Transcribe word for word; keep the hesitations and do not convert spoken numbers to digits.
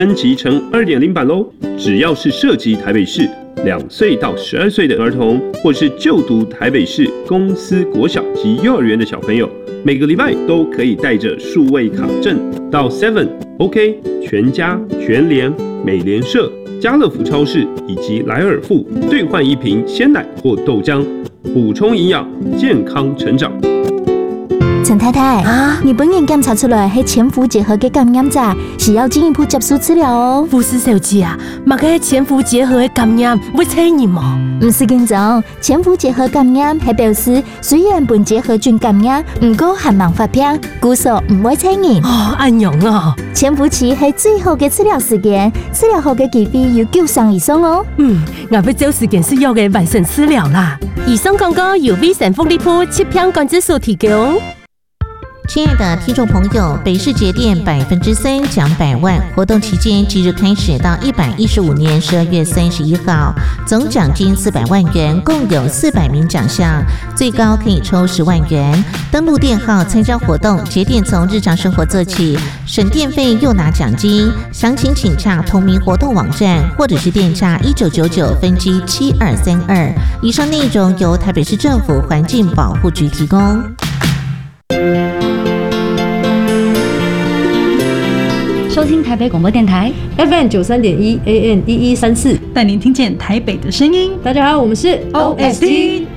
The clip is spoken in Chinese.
升级成 二点零 版喽！只要是涉及台北市两岁到十二岁的儿童，或是就读台北市公司国小及幼儿园的小朋友，每个礼拜都可以带着数位卡证到 seven、OK、全家、全联、美联社、家乐福超市以及莱尔富兑换一瓶鲜奶或豆浆，补充营养，健康成长。 陈太太啊，你本人检查出来是潜伏结核的感染者，是要进一步接受治疗哦。 护士小姐啊，嘛个潜伏结核的感染会传染吗？ 唔是紧张，潜伏结核感染係表示雖然本結核菌感染，唔過還冇發病，故所唔會傳染。 哦，安樣啊！ 潛伏期係最好嘅治療時間，治療後嘅機會有九成以上哦。 嗯，我要找時間需要嘅完整治療啦。以上廣告由威盛福利鋪七片關節所提供。 亲爱的听众朋友，北市节电百分之三奖百万活动期间即日开始到一百一十五年十二月三十一号，总奖金四百万元，共有四百名奖项，最高可以抽十万元。登录电号参加活动，节电从日常生活做起，省电费又拿奖金。详情请洽同名活动网站，或者是电诈一九九九分机七二三二。以上内容由台北市政府环境保护局提供。 收听台北广播电台 F M 九三点一 A M 一一三四， 带您听见台北的声音。 大家好，我们是 O S T。